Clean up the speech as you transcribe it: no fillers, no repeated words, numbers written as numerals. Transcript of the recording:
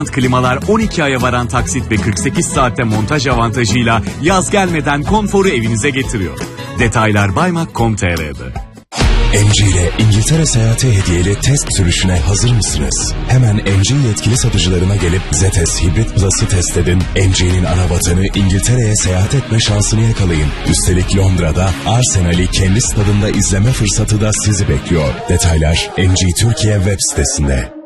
Klimalar 12 aya varan taksit ve 48 saatte montaj avantajıyla yaz gelmeden konforu evinize getiriyor. Detaylar baymak.com.tr'de. MG ile İngiltere seyahati hediyeli test sürüşüne hazır mısınız? Hemen MG yetkili satıcılarına gelip Zetes Hybrid Plus'ı test edin. MG'nin ana vatanı İngiltere'ye seyahat etme şansını yakalayın. Üstelik Londra'da Arsenal'i kendi stadında izleme fırsatı da sizi bekliyor. Detaylar MG Türkiye web sitesinde.